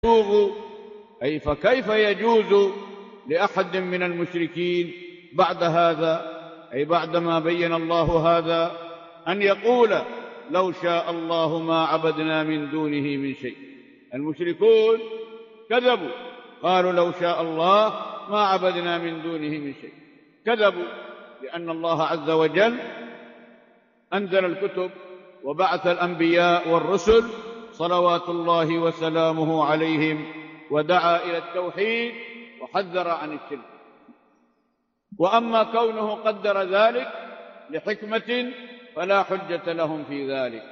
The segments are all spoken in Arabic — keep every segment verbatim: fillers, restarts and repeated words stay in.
يسوغ، أي فكيف يجوز لأحد من المشركين بعد هذا، أي بعدما بين الله هذا، أن يقول لو شاء الله ما عبدنا من دونه من شيء. المشركون كذبوا، قالوا لو شاء الله ما عبدنا من دونه من شيء. كذبوا لأن الله عز وجل أنزل الكتب وبعث الأنبياء والرسل صلوات الله وسلامه عليهم، ودعا إلى التوحيد وحذر عن الشرك. وأما كونه قدر ذلك لحكمة فلا حجة لهم في ذلك.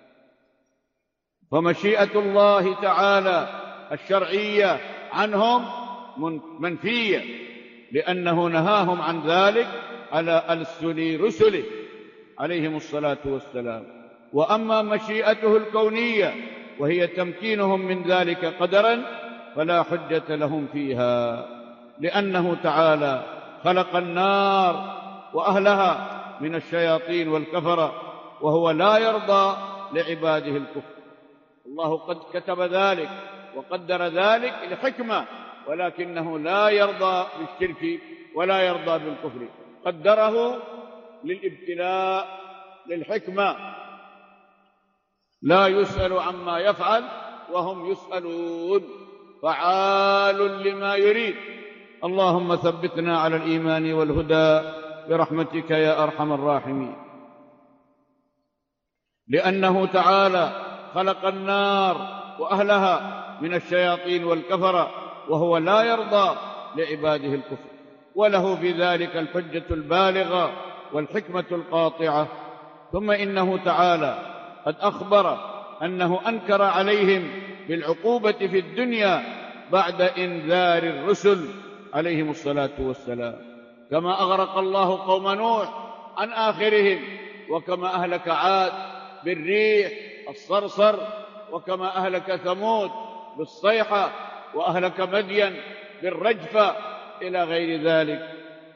فمشيئة الله تعالى الشرعية عنهم منفية، لأنه نهاهم عن ذلك على ألسن رسله عليهم الصلاة والسلام. وأما مشيئته الكونية وهي تمكينهم من ذلك قدرا فلا حجة لهم فيها، لأنه تعالى خلق النار وأهلها من الشياطين والكفرة، وهو لا يرضى لعباده الكفر. الله قد كتب ذلك وقدر ذلك لحكمة، ولكنه لا يرضى بالشرك ولا يرضى بالكفر، قدره للابتلاء للحكمة. لا يسأل عما يفعل وهم يسألون، فعال لما يريد. اللهم ثبتنا على الإيمان والهدى برحمتك يا أرحم الراحمين. لأنه تعالى خلق النار وأهلها من الشياطين والكفرة، وهو لا يرضى لعباده الكفر، وله في ذلك الحجة البالغة والحكمة القاطعة. ثم إنه تعالى قد أخبر أنه أنكر عليهم بالعقوبة في الدنيا بعد إنذار الرسل عليهم الصلاة والسلام، كما أغرق الله قوم نوح عن آخرهم، وكما أهلك عاد بالريح الصرصر، وكما أهلك ثمود بالصيحة، وأهلك مدين بالرجفة، إلى غير ذلك.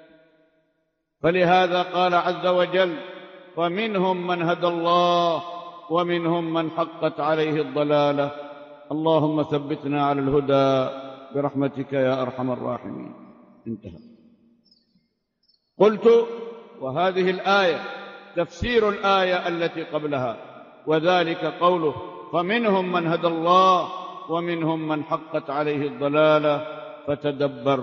فلهذا قال عز وجل: فمنهم من هدى الله ومنهم من حقت عليه الضلالة. اللهم ثبتنا على الهدى برحمتك يا أرحم الراحمين. انتهى. قلت: وهذه الآية تفسير الآية التي قبلها، وذلك قوله: فمنهم من هدى الله ومنهم من حقت عليه الضلالة. فتدبر.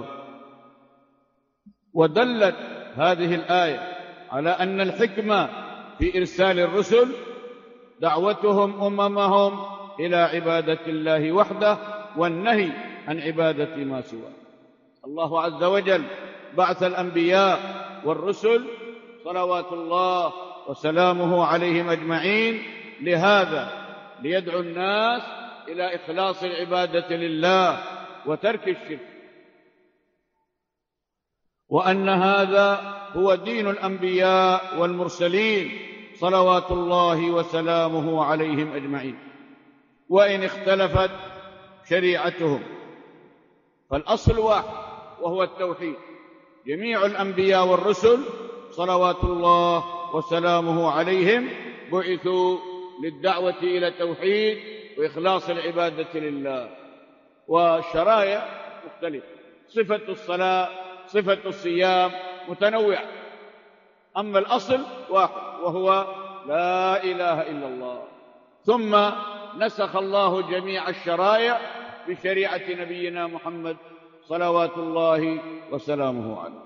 ودلت هذه الآية على أن الحكمة في إرسال الرسل دعوتهم أممهم إلى عبادة الله وحده، والنهي عن عبادة ما سواه. الله عز وجل بعث الأنبياء والرسل صلوات الله وسلامه عليهم أجمعين لهذا، ليدعو الناس إلى إخلاص العبادة لله وترك الشرك، وأن هذا هو دين الأنبياء والمرسلين صلوات الله وسلامه عليهم أجمعين. وإن اختلفت شريعتهم فالأصل واحد، وهو التوحيد. جميع الأنبياء والرسل صلوات الله وسلامه عليهم بعثوا للدعوة إلى التوحيد وإخلاص العبادة لله. والشرائع مختلفة، صفة الصلاة، صفة الصيام متنوعة، أما الأصل واحد، وهو لا إله إلا الله. ثم نسخ الله جميع الشرائع بشريعة نبينا محمد صلوات الله وسلامه عليه،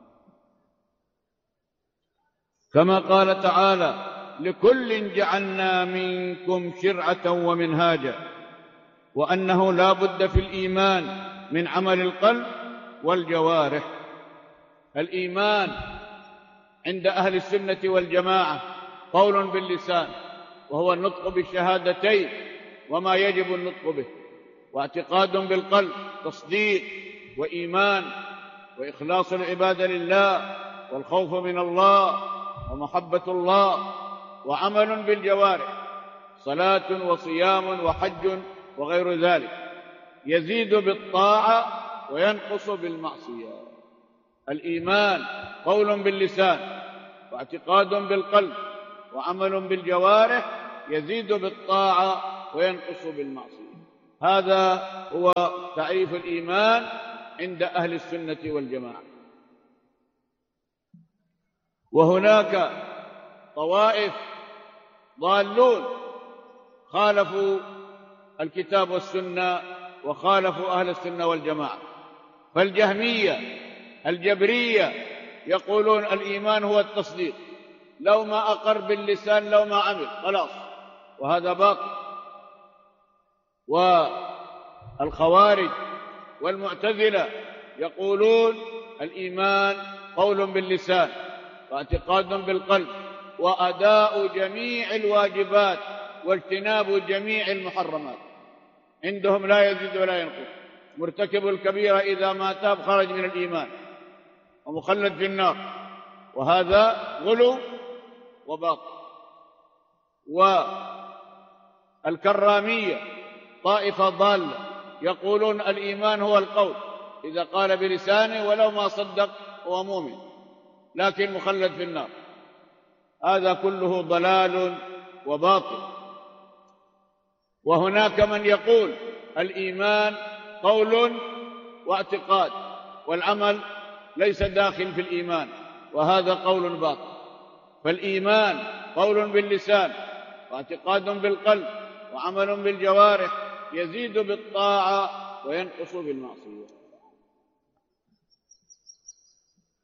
كما قال تعالى: لكل جعلنا منكم شرعة ومنهاجا. وأنه لا بد في الإيمان من عمل القلب والجوارح. الإيمان عند أهل السنة والجماعة قول باللسان، وهو النطق بالشهادتين وما يجب النطق به، واعتقاد بالقلب، تصديق وإيمان وإخلاص العبادة لله والخوف من الله ومحبة الله، وعمل بالجوارح، صلاة وصيام وحج وغير ذلك، يزيد بالطاعة وينقص بالمعصية. الإيمان قول باللسان واعتقاد بالقلب وعمل بالجوارح، يزيد بالطاعة وينقص بالمعصية. هذا هو تعريف الإيمان عند أهل السنة والجماعة. وهناك طوائف ضالون خالفوا الكتاب والسنة وخالفوا أهل السنة والجماعة، فالجهمية الجبرية يقولون الإيمان هو التصديق، لو ما أقر باللسان لو ما عمل خلاص، وهذا باطل. والخوارج والمعتزلة يقولون الإيمان قول باللسان واعتقاد بالقلب وأداء جميع الواجبات واجتناب جميع المحرمات، عندهم لا يزيد ولا ينقص. مرتكب الكبيرة إذا ما تاب خرج من الإيمان ومخلد في النار، وهذا غلو وباطل. والكرامية طائفة ضالة يقولون الإيمان هو القول، إذا قال بلسانه ولو ما صدق هو مؤمن لكن مخلد في النار، هذا كله ضلال وباطل. وهناك من يقول الإيمان قول واعتقاد والعمل ليس داخل في الإيمان، وهذا قول باطل. فالإيمان قول باللسان واعتقاد بالقلب وعمل بالجوارح، يزيد بالطاعة وينقص بالمعصية.